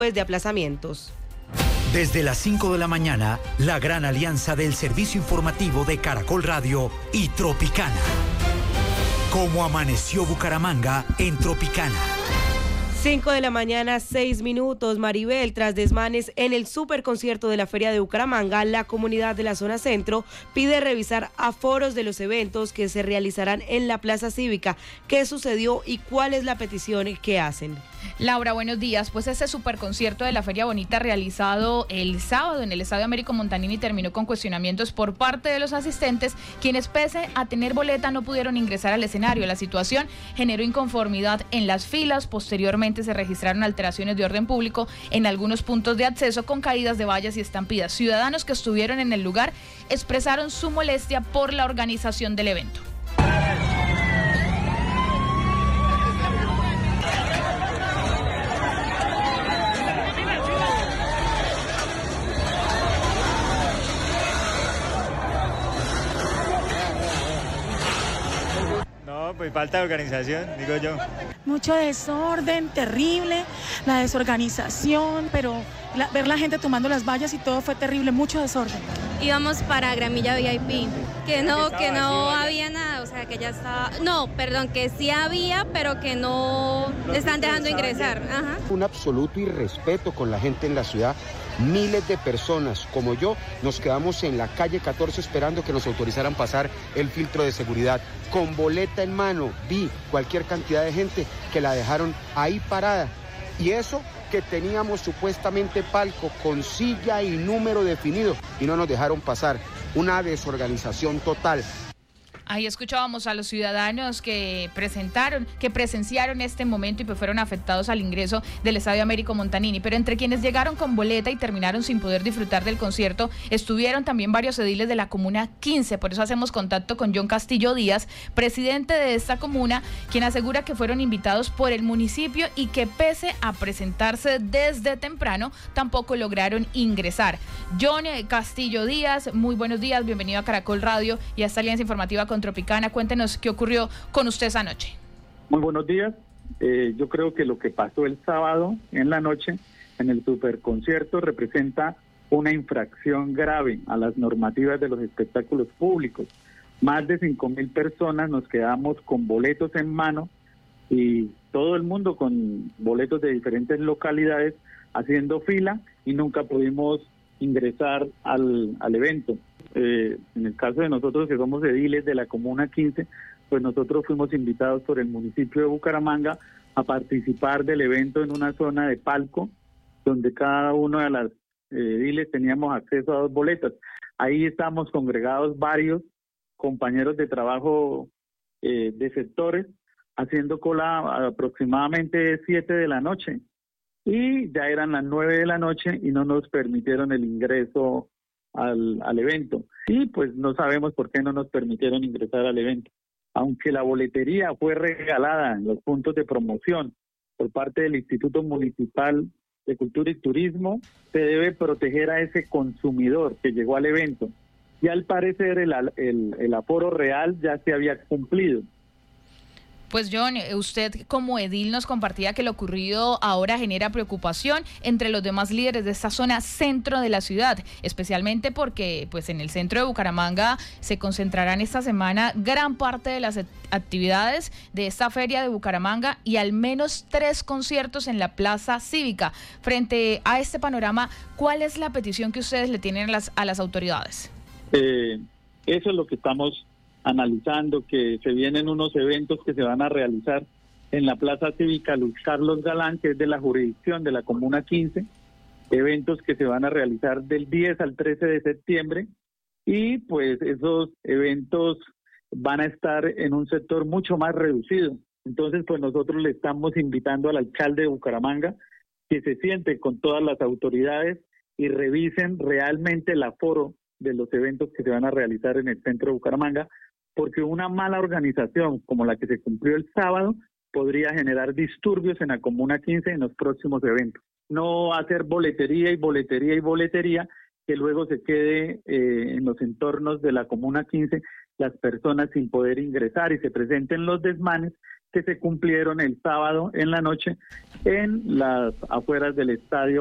de aplazamientos. Desde las 5 de la mañana, la gran alianza del servicio informativo de Caracol Radio y Tropicana. ¿Cómo amaneció Bucaramanga en Tropicana? 5 de la mañana, 6 minutos. Maribel, tras desmanes en el superconcierto de la Feria de Bucaramanga, la comunidad de la zona centro pide revisar aforos de los eventos que se realizarán en la Plaza Cívica. ¿Qué sucedió y cuál es la petición que hacen? Laura, buenos días. Pues ese superconcierto de la Feria Bonita realizado el sábado en el Estadio Américo Montanini terminó con cuestionamientos por parte de los asistentes, quienes pese a tener boleta no pudieron ingresar al escenario. La situación generó inconformidad en las filas. Posteriormente se registraron alteraciones de orden público en algunos puntos de acceso con caídas de vallas y estampidas. Ciudadanos que estuvieron en el lugar expresaron su molestia por la organización del evento. Pues falta de organización, digo yo. Mucho desorden, terrible, la desorganización, pero ver la gente tomando las vallas y todo fue terrible, mucho desorden. Íbamos para Gramilla VIP, que no había nada, o sea que ya estaba, que sí había, pero que no están dejando ingresar. Ajá. Un absoluto irrespeto con la gente en la ciudad. Miles de personas como yo nos quedamos en la calle 14 esperando que nos autorizaran pasar el filtro de seguridad. Con boleta en mano vi cualquier cantidad de gente que la dejaron ahí parada. Y eso que teníamos supuestamente palco con silla y número definido y no nos dejaron pasar. Una desorganización total. Ahí escuchábamos a los ciudadanos que presenciaron este momento y pues fueron afectados al ingreso del Estadio Américo Montanini. Pero entre quienes llegaron con boleta y terminaron sin poder disfrutar del concierto, estuvieron también varios ediles de la Comuna 15. Por eso hacemos contacto con John Castillo Díaz, presidente de esta comuna, quien asegura que fueron invitados por el municipio y que pese a presentarse desde temprano, tampoco lograron ingresar. John Castillo Díaz, muy buenos días, bienvenido a Caracol Radio y a esta alianza informativa con Tropicana. Cuéntenos qué ocurrió con usted esa noche. Muy buenos días. Yo creo que lo que pasó el sábado en la noche en el superconcierto representa una infracción grave a las normativas de los espectáculos públicos. Más de 5,000 personas nos quedamos con boletos en mano y todo el mundo con boletos de diferentes localidades haciendo fila y nunca pudimos ingresar al evento. En el caso de nosotros que somos ediles de la Comuna 15, pues nosotros fuimos invitados por el municipio de Bucaramanga a participar del evento en una zona de palco donde cada uno de las ediles teníamos acceso a 2 boletas. Ahí estamos congregados varios compañeros de trabajo de sectores haciendo cola aproximadamente 7 de la noche y ya eran las 9 de la noche y no nos permitieron el ingreso al evento. Y pues no sabemos por qué no nos permitieron ingresar al evento. Aunque la boletería fue regalada en los puntos de promoción por parte del Instituto Municipal de Cultura y Turismo, se debe proteger a ese consumidor que llegó al evento. Y al parecer el aforo real ya se había cumplido. Pues John, usted como edil nos compartía que lo ocurrido ahora genera preocupación entre los demás líderes de esta zona centro de la ciudad, especialmente porque pues en el centro de Bucaramanga se concentrarán esta semana gran parte de las actividades de esta feria de Bucaramanga y al menos 3 conciertos en la Plaza Cívica. Frente a este panorama, ¿cuál es la petición que ustedes le tienen a las autoridades? Eso es lo que estamos analizando, que se vienen unos eventos que se van a realizar en la Plaza Cívica Luis Carlos Galán, que es de la jurisdicción de la Comuna 15, eventos que se van a realizar del 10 al 13 de septiembre, y pues esos eventos van a estar en un sector mucho más reducido. Entonces, pues nosotros le estamos invitando al alcalde de Bucaramanga que se siente con todas las autoridades y revisen realmente el aforo de los eventos que se van a realizar en el centro de Bucaramanga, porque una mala organización como la que se cumplió el sábado podría generar disturbios en la Comuna 15 en los próximos eventos. No hacer boletería y boletería y boletería que luego se quede en los entornos de la Comuna 15 las personas sin poder ingresar y se presenten los desmanes que se cumplieron el sábado en la noche en las afueras del estadio